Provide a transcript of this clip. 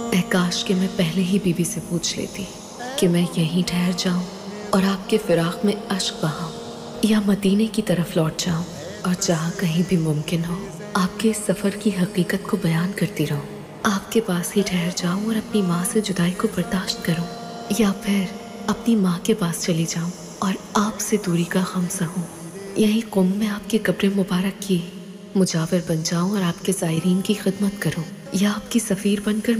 काश कि मैं पहले ही बीबी से पूछ लेती कि मैं यहीं ठहर जाऊं और आपके फिराक में अश्क बहाऊं, या मदीने की तरफ लौट जाऊं और जहां कहीं भी मुमकिन हो आपके इस सफ़र की हकीकत को बयान करती रहूं। आपके पास ही ठहर जाऊं और अपनी माँ से जुदाई को बर्दाश्त करूं, या फिर अपनी माँ के पास चली जाऊं और आपसे दूरी का गम सहूं। यहीं कुम में आपके कब्र मुबारक की मुजावर बन जाऊं और आपके ज़ायरीन की खिदमत करूं, या आपकी सफ़ीर बनकर